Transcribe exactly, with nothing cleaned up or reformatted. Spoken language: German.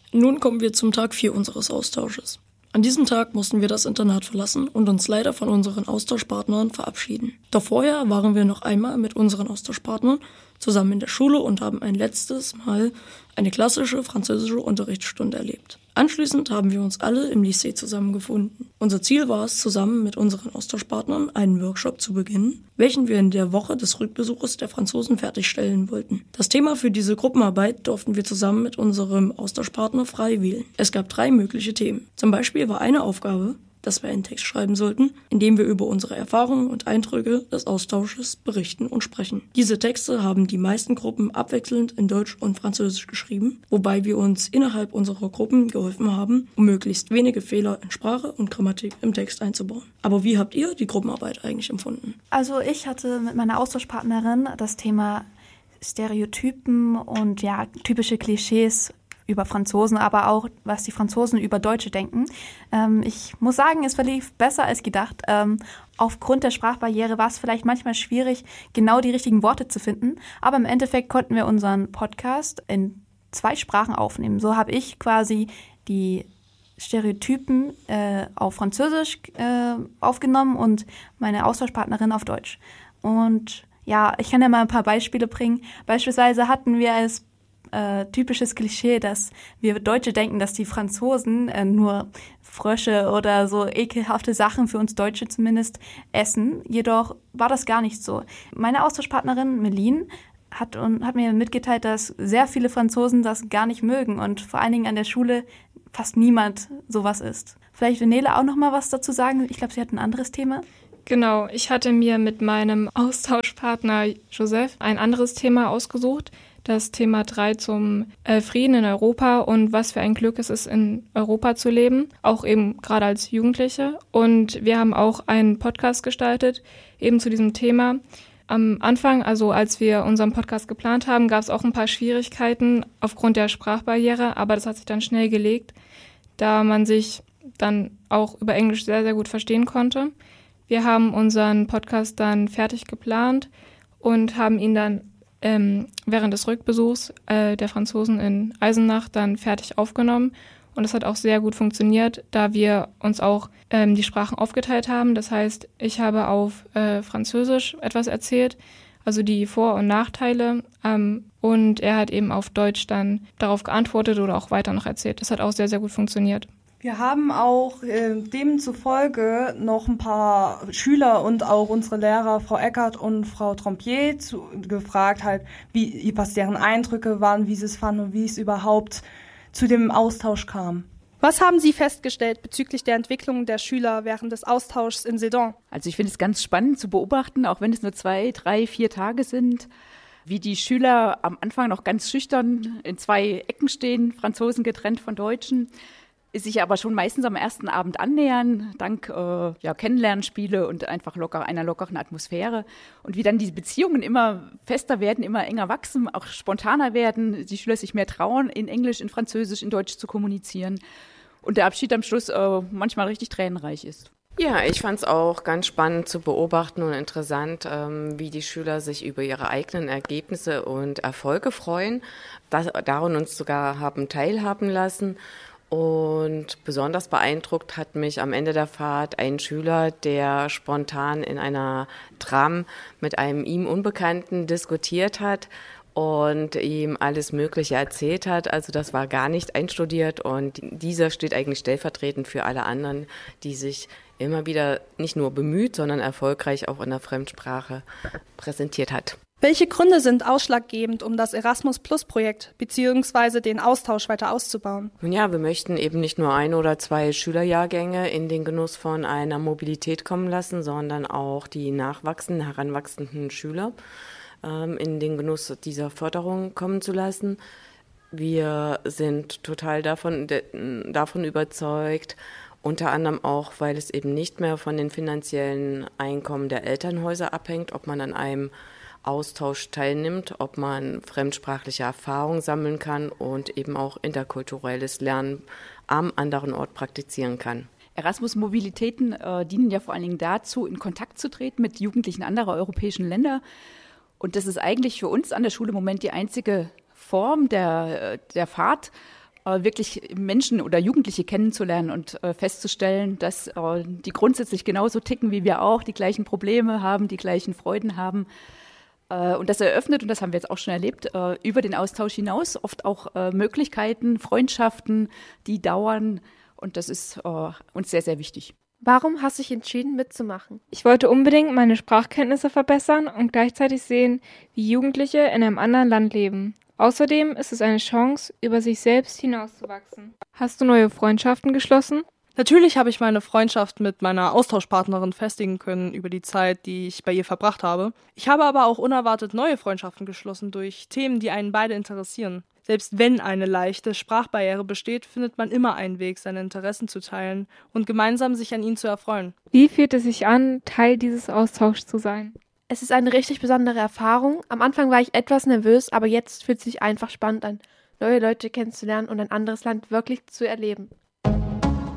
Nun kommen wir zum Tag vier unseres Austausches. An diesem Tag mussten wir das Internat verlassen und uns leider von unseren Austauschpartnern verabschieden. Doch vorher waren wir noch einmal mit unseren Austauschpartnern zusammen in der Schule und haben ein letztes Mal eine klassische französische Unterrichtsstunde erlebt. Anschließend haben wir uns alle im Lycée zusammengefunden. Unser Ziel war es, zusammen mit unseren Austauschpartnern einen Workshop zu beginnen, welchen wir in der Woche des Rückbesuches der Franzosen fertigstellen wollten. Das Thema für diese Gruppenarbeit durften wir zusammen mit unserem Austauschpartner frei wählen. Es gab drei mögliche Themen. Zum Beispiel war eine Aufgabe, dass wir einen Text schreiben sollten, in dem wir über unsere Erfahrungen und Eindrücke des Austausches berichten und sprechen. Diese Texte haben die meisten Gruppen abwechselnd in Deutsch und Französisch geschrieben, wobei wir uns innerhalb unserer Gruppen geholfen haben, um möglichst wenige Fehler in Sprache und Grammatik im Text einzubauen. Aber wie habt ihr die Gruppenarbeit eigentlich empfunden? Also ich hatte mit meiner Austauschpartnerin das Thema Stereotypen und ja typische Klischees über Franzosen, aber auch, was die Franzosen über Deutsche denken. Ähm, ich muss sagen, es verlief besser als gedacht. Ähm, aufgrund der Sprachbarriere war es vielleicht manchmal schwierig, genau die richtigen Worte zu finden, aber im Endeffekt konnten wir unseren Podcast in zwei Sprachen aufnehmen. So habe ich quasi die Stereotypen äh, auf Französisch äh, aufgenommen und meine Austauschpartnerin auf Deutsch. Und ja, ich kann ja mal ein paar Beispiele bringen. Beispielsweise hatten wir als Äh, typisches Klischee, dass wir Deutsche denken, dass die Franzosen äh, nur Frösche oder so ekelhafte Sachen für uns Deutsche zumindest essen. Jedoch war das gar nicht so. Meine Austauschpartnerin Meline hat, und, hat mir mitgeteilt, dass sehr viele Franzosen das gar nicht mögen und vor allen Dingen an der Schule fast niemand sowas isst. Vielleicht will Nele auch noch mal was dazu sagen. Ich glaube, sie hat ein anderes Thema. Genau, ich hatte mir mit meinem Austauschpartner Joseph ein anderes Thema ausgesucht. Das Thema drei zum äh, Frieden in Europa und was für ein Glück es ist, in Europa zu leben, auch eben gerade als Jugendliche. Und wir haben auch einen Podcast gestaltet, eben zu diesem Thema. Am Anfang, also als wir unseren Podcast geplant haben, gab es auch ein paar Schwierigkeiten aufgrund der Sprachbarriere, aber das hat sich dann schnell gelegt, da man sich dann auch über Englisch sehr, sehr gut verstehen konnte. Wir haben unseren Podcast dann fertig geplant und haben ihn dann Ähm, während des Rückbesuchs äh, der Franzosen in Eisenach dann fertig aufgenommen. Und das hat auch sehr gut funktioniert, da wir uns auch ähm, die Sprachen aufgeteilt haben. Das heißt, ich habe auf äh, Französisch etwas erzählt, also die Vor- und Nachteile. Ähm, und er hat eben auf Deutsch dann darauf geantwortet oder auch weiter noch erzählt. Das hat auch sehr, sehr gut funktioniert. Wir haben auch äh, demzufolge noch ein paar Schüler und auch unsere Lehrer, Frau Eckert und Frau Trompier, zu, gefragt, halt, wie, was deren Eindrücke waren, wie sie es fanden und wie es überhaupt zu dem Austausch kam. Was haben Sie festgestellt bezüglich der Entwicklung der Schüler während des Austauschs in Sedan? Also ich finde es ganz spannend zu beobachten, auch wenn es nur zwei, drei, vier Tage sind, wie die Schüler am Anfang noch ganz schüchtern in zwei Ecken stehen, Franzosen getrennt von Deutschen, sich aber schon meistens am ersten Abend annähern, dank äh, ja, Kennenlernspiele und einfach locker, einer lockeren Atmosphäre. Und wie dann die Beziehungen immer fester werden, immer enger wachsen, auch spontaner werden, die Schüler sich mehr trauen, in Englisch, in Französisch, in Deutsch zu kommunizieren. Und der Abschied am Schluss äh, manchmal richtig tränenreich ist. Ja, ich fand es auch ganz spannend zu beobachten und interessant, ähm, wie die Schüler sich über ihre eigenen Ergebnisse und Erfolge freuen, das, daran uns sogar haben teilhaben lassen. Und besonders beeindruckt hat mich am Ende der Fahrt ein Schüler, der spontan in einer Tram mit einem ihm Unbekannten diskutiert hat und ihm alles Mögliche erzählt hat. Also das war gar nicht einstudiert und dieser steht eigentlich stellvertretend für alle anderen, die sich immer wieder nicht nur bemüht, sondern erfolgreich auch in der Fremdsprache präsentiert hat. Welche Gründe sind ausschlaggebend, um das Erasmus-Plus-Projekt bzw. den Austausch weiter auszubauen? Nun ja, wir möchten eben nicht nur ein oder zwei Schülerjahrgänge in den Genuss von einer Mobilität kommen lassen, sondern auch die nachwachsenden, heranwachsenden Schüler ähm, in den Genuss dieser Förderung kommen zu lassen. Wir sind total davon, de, davon überzeugt, unter anderem auch, weil es eben nicht mehr von den finanziellen Einkommen der Elternhäuser abhängt, ob man an einem Austausch teilnimmt, ob man fremdsprachliche Erfahrungen sammeln kann und eben auch interkulturelles Lernen am anderen Ort praktizieren kann. Erasmus-Mobilitäten äh, dienen ja vor allen Dingen dazu, in Kontakt zu treten mit Jugendlichen anderer europäischen Länder. Und das ist eigentlich für uns an der Schule im Moment die einzige Form der, der Fahrt, äh, wirklich Menschen oder Jugendliche kennenzulernen und äh, festzustellen, dass äh, die grundsätzlich genauso ticken wie wir auch, die gleichen Probleme haben, die gleichen Freuden haben. Äh, und das eröffnet, und das haben wir jetzt auch schon erlebt, äh, über den Austausch hinaus oft auch äh, Möglichkeiten, Freundschaften, die dauern. Und das ist äh, uns sehr, sehr wichtig. Warum hast du dich entschieden, mitzumachen? Ich wollte unbedingt meine Sprachkenntnisse verbessern und gleichzeitig sehen, wie Jugendliche in einem anderen Land leben. Außerdem ist es eine Chance, über sich selbst hinauszuwachsen. Hast du neue Freundschaften geschlossen? Natürlich habe ich meine Freundschaft mit meiner Austauschpartnerin festigen können über die Zeit, die ich bei ihr verbracht habe. Ich habe aber auch unerwartet neue Freundschaften geschlossen durch Themen, die einen beide interessieren. Selbst wenn eine leichte Sprachbarriere besteht, findet man immer einen Weg, seine Interessen zu teilen und gemeinsam sich an ihnen zu erfreuen. Wie fühlt es sich an, Teil dieses Austauschs zu sein? Es ist eine richtig besondere Erfahrung. Am Anfang war ich etwas nervös, aber jetzt fühlt es sich einfach spannend an, neue Leute kennenzulernen und ein anderes Land wirklich zu erleben.